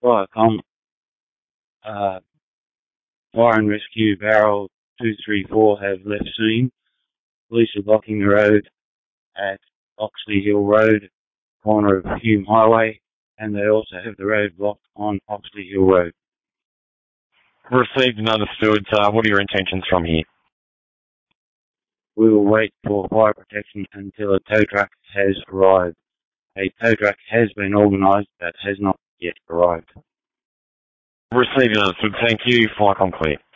Viacom, Fire and Rescue Barrel 234 have left scene. Police are blocking the road at Oxley Hill Road, corner of Hume Highway, and they also have the road blocked on Oxley Hill Road. Received and understood. What are your intentions from here? We will wait for fire protection until a tow truck has arrived. A tow truck has been organised but has not yet arrived. Received and understood. Thank you. Viacom clear.